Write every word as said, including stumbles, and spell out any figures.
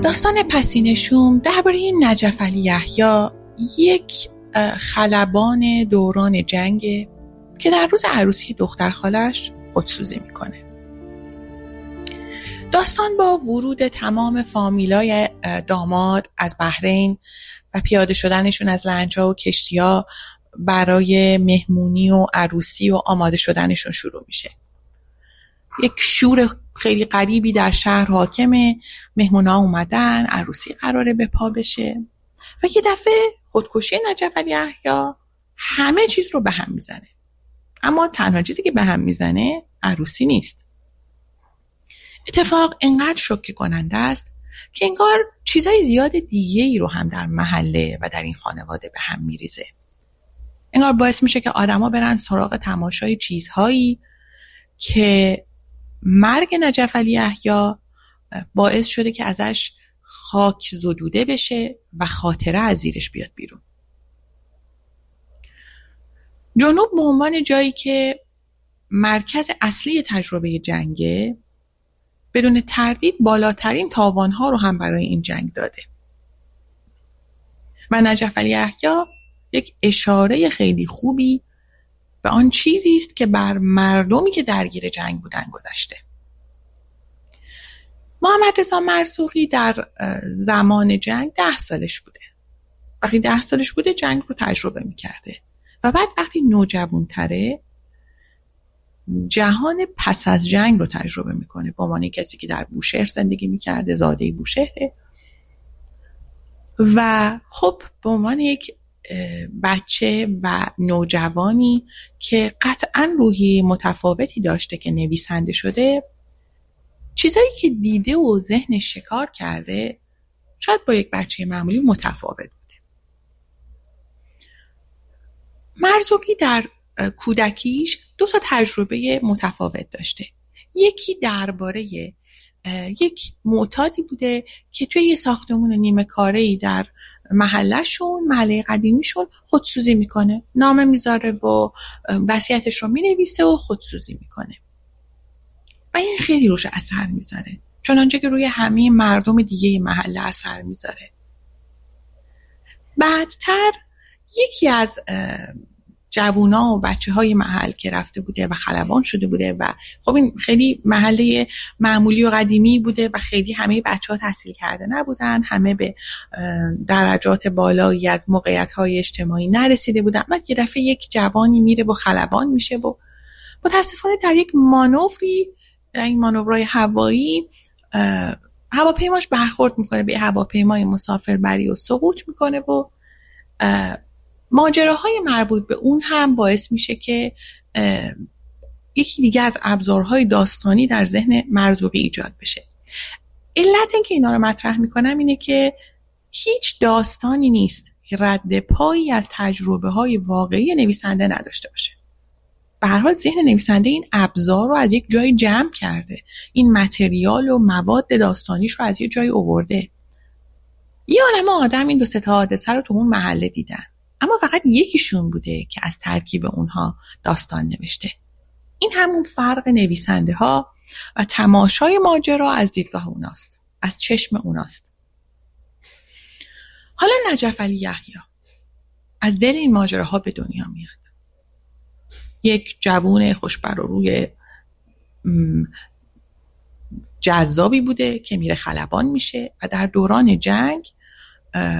داستان پسینشوم درباره نجف علی یحیی، یک خلبان دوران جنگ که در روز عروسی دختر خالش خودسوزی میکنه. داستان با ورود تمام فامیلای داماد از بحرین و پیاده شدنشون از لنج‌ها و کشتی‌ها برای مهمونی و عروسی و آماده شدنشون شروع میشه. یک شور خیلی غریبی در شهر حاکمه، مهمونا اومدن، عروسی قراره به پا بشه و یه دفعه خودکشی نجف علی یحیی همه چیز رو به هم میزنه. اما تنها چیزی که به هم میزنه عروسی نیست. اتفاق انقدر شوکه کننده است که انگار چیزای زیاد دیگه ای رو هم در محله و در این خانواده به هم میریزه. انگار باعث میشه که آدما برن سراغ تماشای چیزهایی که مرگ نجف علی یحیی باعث شده که ازش خاک زدوده بشه و خاطره از زیرش بیاد بیرون. جنوب به عنوان جایی که مرکز اصلی تجربه جنگه، بدون تردید بالاترین تاوانها رو هم برای این جنگ داده و نجف علی یحیی یک اشاره خیلی خوبی به آن چیزی است که بر مردمی که درگیر جنگ بودن گذشته. محمد رضا مرزوقی در زمان جنگ ده سالش بوده. وقتی ده سالش بوده جنگ رو تجربه میکرده و بعد وقتی نوجوان‌تره جهان پس از جنگ رو تجربه میکنه به عنوان کسی که در بوشهر زندگی میکرده، زاده بوشهره و خب به عنوان یک بچه و نوجوانی که قطعاً روحیه متفاوتی داشته که نویسنده شده، چیزایی که دیده و ذهن شکار کرده شاید با یک بچه معمولی متفاوت بوده. مرزوقی در کودکیش دو تا تجربه متفاوت داشته. یکی درباره یک معتادی بوده که توی یه ساختمون نیمه کاره‌ای در محلهشون، محله قدیمیشون خودسوزی میکنه. نامه میذاره و وصیتش رو مینویسه و خودسوزی میکنه. و این خیلی روش اثر میذاره. چنانچه که روی همه مردم دیگه محله اثر میذاره. بعدتر یکی از جوونا و بچه های محل که رفته بوده و خلبان شده بوده و خب این خیلی محله معمولی و قدیمی بوده و خیلی همه بچه ها تحصیل کرده نبودن، همه به درجات بالایی از موقعیت های اجتماعی نرسیده بودن. بعد یه دفعه یک جوانی میره و خلبان میشه و متاسفانه در یک مانوری، در این مانورهای هوایی، هواپیماش برخورد میکنه به هواپیمای مسافربری و سقوط میکنه و ماجراهای مربوط به اون هم باعث میشه که یکی دیگه از ابزارهای داستانی در ذهن مرزوقی ایجاد بشه. علت این که اینا رو مطرح میکنم اینه که هیچ داستانی نیست که رد پایی از تجربه های واقعی نویسنده نداشته باشه. به هر حال ذهن نویسنده این ابزار رو از یک جای جمع کرده، این متریال و مواد داستانیش رو از یک جای آورده. یه عالمه آدم این دو سه تا حادثه رو تو اون محله دیدن، اما فقط یکیشون بوده که از ترکیب اونها داستان نوشته. این همون فرق نویسنده ها و تماشای ماجرا از دیدگاه اوناست، از چشم اوناست. حالا نجف علی یحیی از دل این ماجراها به دنیا میاد. یک جوون خوشبر و روی جذابی بوده که میره خلبان میشه و در دوران جنگ